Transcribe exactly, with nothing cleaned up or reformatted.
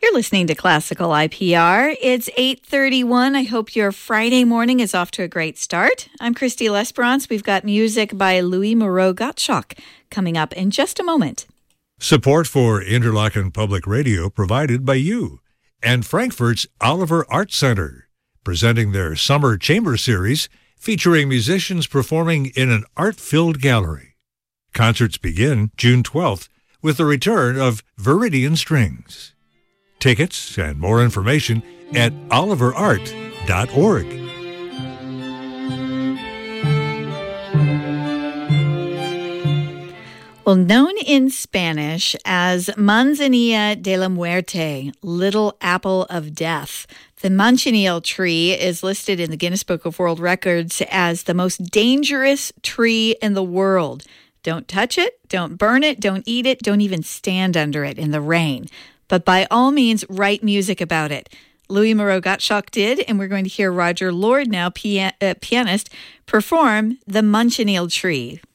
You're listening to Classical I P R. It's eight thirty-one. I hope your Friday morning is off to a great start. I'm Christy Lesperance. We've got music by Louis Moreau-Gottschalk coming up in just a moment. Support for Interlaken Public Radio provided by you and Frankfurt's Oliver Art Center, presenting their Summer Chamber Series featuring musicians performing in an art-filled gallery. Concerts begin June twelfth with the return of Viridian Strings. Tickets and more information at oliver art dot org. Well, known in Spanish as Manzanilla de la Muerte, Little Apple of Death, the manchineel tree is listed in the Guinness Book of World Records as the most dangerous tree in the world. Don't touch it, don't burn it, don't eat it, don't even stand under it in the rain. But by all means, write music about it. Louis Moreau-Gottschalk did, and we're going to hear Roger Lord now, pia- uh, pianist, perform The Manchineel Tree.